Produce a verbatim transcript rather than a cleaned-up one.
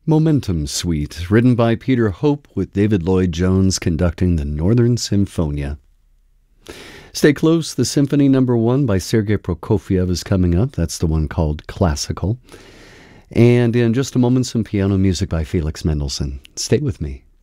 Momentum Suite, written by Peter Hope with David Lloyd-Jones conducting the Northern Symphonia. Stay close, the Symphony Number One by Sergei Prokofiev is coming up. That's the one called Classical. And in just a moment, some piano music by Felix Mendelssohn. Stay with me.